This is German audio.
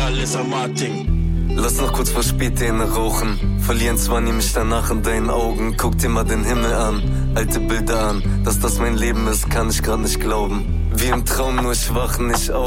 alles am Martin. Lass noch kurz vor Spätdäne rauchen. Verlieren zwar nämlich danach in deinen Augen. Guck dir mal den Himmel an, alte Bilder an. Dass das mein Leben ist, kann ich grad nicht glauben. Wie im Traum, nur ich wach nicht auf.